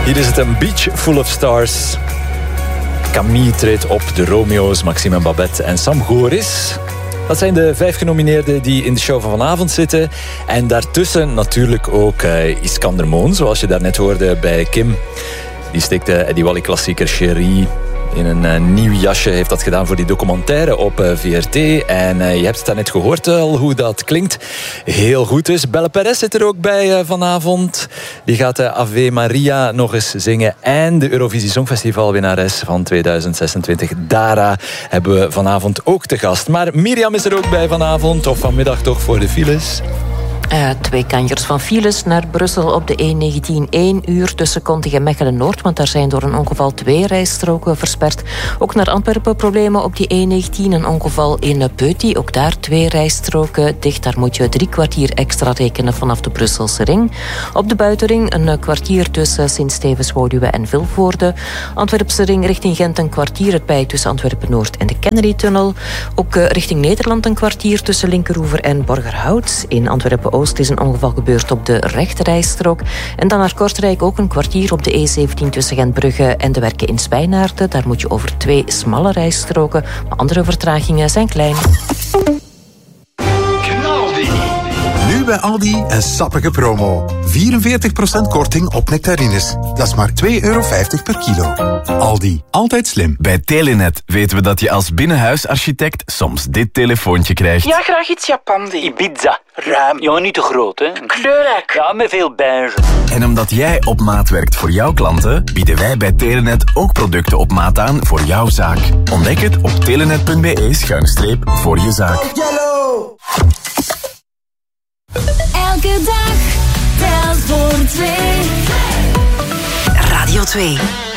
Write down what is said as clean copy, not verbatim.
Hier is het een beach full of stars. Camille treedt op, de Romeo's, Maxime en Babette en Sam Goris. Dat zijn de 5 genomineerden die in de show van vanavond zitten. En daartussen natuurlijk ook Iskander Moon, zoals je daarnet hoorde bij Kim. Die stikte Eddie Wally klassieker Chérie in een nieuw jasje. Heeft dat gedaan voor die documentaire op VRT. En je hebt het daarnet gehoord al hoe dat klinkt. Heel goed dus. Belle Perez zit er ook bij vanavond. Die gaat Ave Maria nog eens zingen. En de Eurovisie Songfestivalwinnares van 2026, Dara, hebben we vanavond ook te gast. Maar Mirjam is er ook bij vanavond. Of vanmiddag toch voor de files. 2 kanjers van files naar Brussel op de E19. 1 uur tussen Kontig en Mechelen-Noord, want daar zijn door een ongeval 2 rijstroken versperd. Ook naar Antwerpen problemen op die E19. Een ongeval in Peuty, ook daar 2 rijstroken dicht. Daar moet je 3 kwartier extra rekenen vanaf de Brusselse ring. Op de buitenring een kwartier tussen Sint-Stevens-Woluwe en Vilvoorde. Antwerpse ring richting Gent een kwartier erbij tussen Antwerpen-Noord en de Kennedy-tunnel. Ook richting Nederland een kwartier tussen Linkeroever en Borgerhout. In Antwerpen-Oost is een ongeval gebeurd op de rechterrijstrook. En dan naar Kortrijk ook een kwartier op de E17 tussen Gentbrugge en de Werken in Spijnaarden. Daar moet je over 2 smalle rijstroken. Maar andere vertragingen zijn klein. Nu bij Aldi een sappige promo. 44% korting op nectarines. Dat is maar €2,50 per kilo. Aldi, altijd slim. Bij Telenet weten we dat je als binnenhuisarchitect soms dit telefoontje krijgt. Ja, graag iets Japandi. Ibiza. Ruim. Ja, niet te groot, hè. Kleurrijk. Ja, met veel beige. En omdat jij op maat werkt voor jouw klanten, bieden wij bij Telenet ook producten op maat aan voor jouw zaak. Ontdek het op telenet.be/voor je zaak. Elke dag telt voor 2. Radio 2.